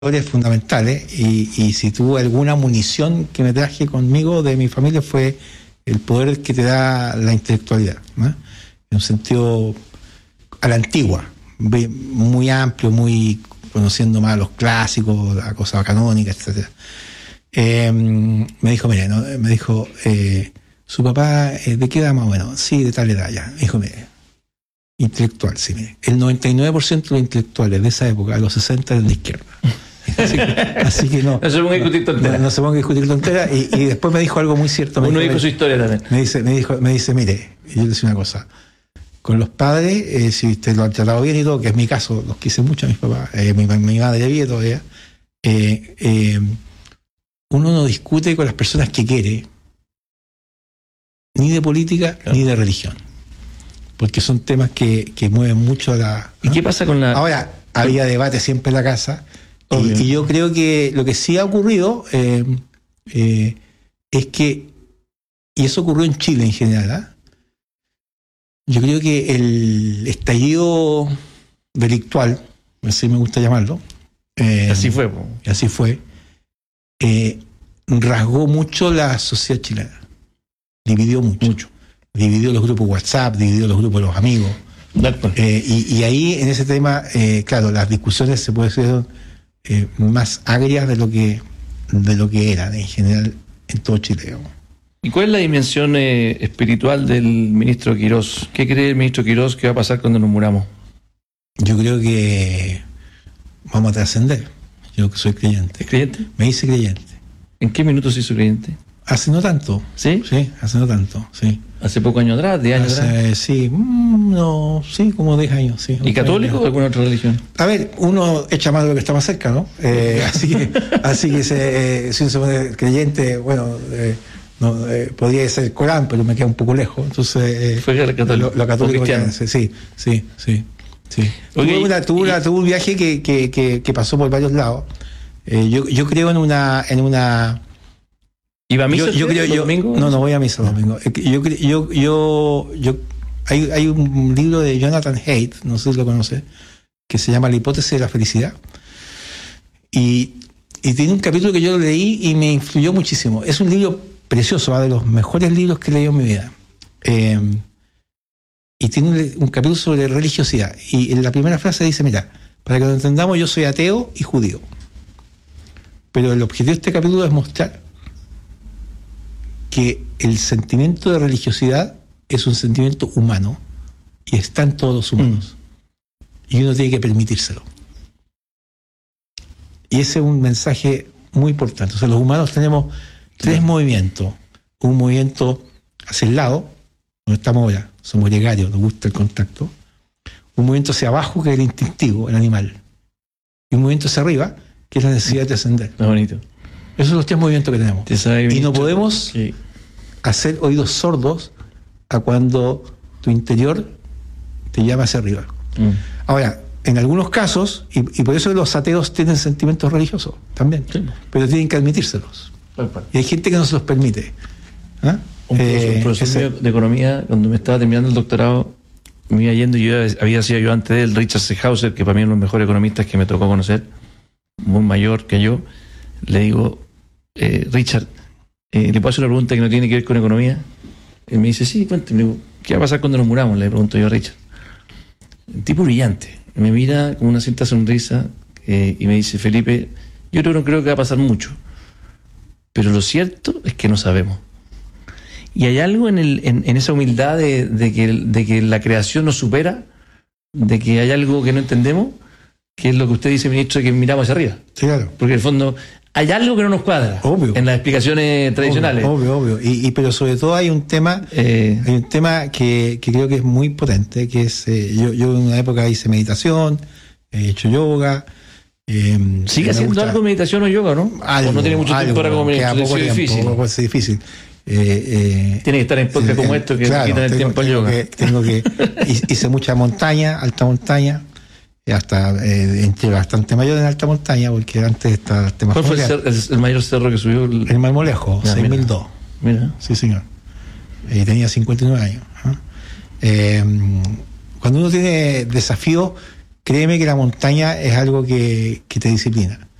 fundamentales, y si tuve alguna munición que me traje conmigo de mi familia fue el poder que te da la intelectualidad, ¿no? En un sentido a la antigua, muy amplio, muy conociendo más los clásicos, la cosa canónica, etcétera. Me dijo, mire, ¿no? Me dijo, su papá, ¿de qué edad más o menos? Sí, de tal edad ya. Me dijo, mire, intelectual, sí, mire. El 99% de los intelectuales de esa época, a los 60, eran de izquierda. Así que no. No se ponga a discutir tonteras. No se ponga a discutir tonteras. Y después me dijo algo muy cierto. Uno dijo su historia también. Me dice, mire, y yo le decía una cosa. Con los padres, si usted lo ha tratado bien y todo, que es mi caso, los quise mucho a mis papás, mi madre vive todavía, uno no discute con las personas que quiere, ni de política, claro, ni de religión. Porque son temas que mueven mucho a la... ¿Y qué pasa con la...? Ahora, había debate siempre en la casa, y yo creo que lo que sí ha ocurrido es que, y eso ocurrió en Chile en general, yo creo que el estallido delictual, así me gusta llamarlo, así fue, rasgó mucho la sociedad chilena, dividió mucho. Dividió los grupos WhatsApp, dividió los grupos de los amigos, y ahí en ese tema, claro, las discusiones se puede decir más agrias de lo que eran en general en todo Chile. ¿Y cuál es la dimensión espiritual del ministro Quirós? ¿Qué cree el ministro Quirós que va a pasar cuando nos muramos? Yo creo que vamos a trascender. Yo que soy creyente. ¿Es creyente? Me hice creyente. ¿En qué minuto se hizo creyente? Hace no tanto. ¿Sí? Sí, hace no tanto, sí. ¿Hace pocos años atrás? ¿10 años atrás? Sí, no, sí, como 10 años, sí. ¿Y católico o alguna otra religión? A ver, uno echa más de lo que está más cerca, ¿no? Así que si uno se pone creyente, bueno... podría ser el Corán, pero me queda un poco lejos. Entonces, fue católico, lo católico sí. Tuve un viaje que pasó por varios lados. Yo creo en una ¿Iba a misa los domingos? No voy a misa los domingos. Hay un libro de Jonathan Haidt, no sé si lo conoce, que se llama La hipótesis de la felicidad. Y tiene un capítulo que yo leí y me influyó muchísimo. Es un libro precioso, de los mejores libros que he leído en mi vida. Y tiene un capítulo sobre religiosidad. Y en la primera frase dice, mira, para que lo entendamos, yo soy ateo y judío. Pero el objetivo de este capítulo es mostrar que el sentimiento de religiosidad es un sentimiento humano y está en todos los humanos. Y uno tiene que permitírselo. Y ese es un mensaje muy importante. O sea, los humanos tenemos 3 movimientos. Un movimiento hacia el lado, donde estamos ahora, somos gregarios, nos gusta el contacto. Un movimiento hacia abajo, que es el instintivo, el animal. Y un movimiento hacia arriba, que es la necesidad de trascender. Está bonito. Esos son los 3 movimientos que tenemos. Y no podemos hacer oídos sordos a cuando tu interior te llama hacia arriba. Ahora, en algunos casos, y por eso los ateos tienen sentimientos religiosos también, pero tienen que admitírselos. Y hay gente que no se los permite. Un profesor de economía, cuando me estaba terminando el doctorado, me iba yendo, y yo había sido yo antes de él, Richard Seehauser, que para mí es uno de los mejores economistas que me tocó conocer, muy mayor que yo. Le digo, Richard, ¿le puedo hacer una pregunta que no tiene que ver con economía? Él me dice, sí, cuéntame. Le digo, ¿qué va a pasar cuando nos muramos? Le pregunto yo a Richard. Un tipo brillante. Me mira con una cierta sonrisa y me dice, Felipe, yo no creo que va a pasar mucho, pero lo cierto es que no sabemos. Y hay algo en esa humildad de que la creación nos supera, de que hay algo que no entendemos, que es lo que usted dice, ministro, que miramos hacia arriba. Sí, claro. Porque en el fondo hay algo que no nos cuadra. Obvio. En las explicaciones tradicionales. Obvio. Pero sobre todo hay un tema que creo que es muy potente, que es, yo en una época hice meditación, he hecho yoga. ¿Sigue haciendo algo de meditación o yoga, no? Algo, ¿O no tiene mucho tiempo para como ministro? Es difícil. Tiene que estar en podcast como esto, que claro, quitan el tiempo al yoga. Hice mucha montaña, alta montaña, hasta entre bastante mayor en alta montaña, porque antes estaba el tema. ¿Cuál fue el mayor cerro que subió? El Marmolejo, 6.002. Mira. Sí, señor. Tenía 59 años. Cuando uno tiene desafíos, créeme que la montaña es algo que te disciplina.